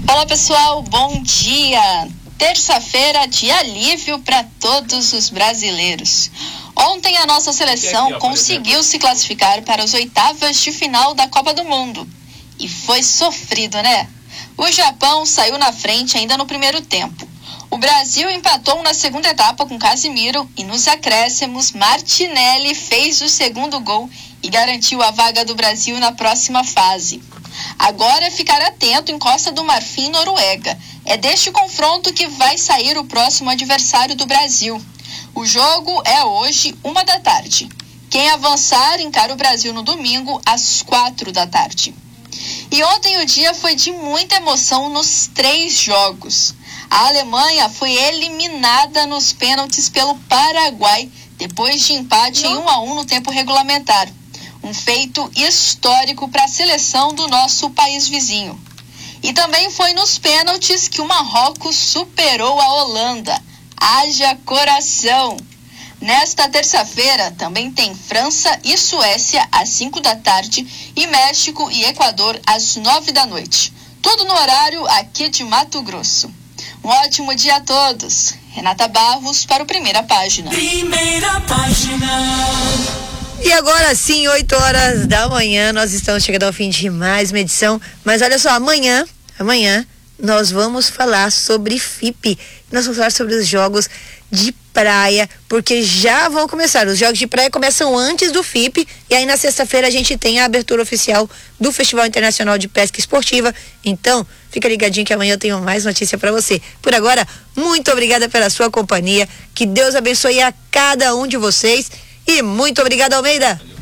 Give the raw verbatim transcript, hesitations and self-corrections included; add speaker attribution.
Speaker 1: Olá pessoal, bom dia! Terça-feira de alívio para todos os brasileiros. Ontem a nossa seleção conseguiu se classificar para as oitavas de final da Copa do Mundo. E foi sofrido, né? O Japão saiu na frente ainda no primeiro tempo. O Brasil empatou na segunda etapa com Casimiro e nos acréscimos Martinelli fez o segundo gol e garantiu a vaga do Brasil na próxima fase. Agora é ficar atento em Costa do Marfim e Noruega. É deste confronto que vai sair o próximo adversário do Brasil. O jogo é hoje, uma da tarde. Quem avançar encara o Brasil no domingo, às quatro da tarde. E ontem o dia foi de muita emoção nos três jogos. A Alemanha foi eliminada nos pênaltis pelo Paraguai, depois de empate em um a um no tempo regulamentar. Um feito histórico para a seleção do nosso país vizinho. E também foi nos pênaltis que o Marrocos superou a Holanda. Haja coração! Nesta terça-feira também tem França e Suécia às cinco da tarde e México e Equador às nove da noite. Tudo no horário aqui de Mato Grosso. Um ótimo dia a todos. Renata Barros para o Primeira Página.
Speaker 2: Primeira Página.
Speaker 3: E agora sim, oito horas da manhã, nós estamos chegando ao fim de mais uma edição. Mas olha só, amanhã, amanhã, nós vamos falar sobre F I P. Nós vamos falar sobre os jogos de praia, porque já vão começar. Os jogos de praia começam antes do F I P. E aí na sexta-feira a gente tem a abertura oficial do Festival Internacional de Pesca Esportiva. Então, fica ligadinho que amanhã eu tenho mais notícia para você. Por agora, muito obrigada pela sua companhia. Que Deus abençoe a cada um de vocês. E muito obrigada, Almeida.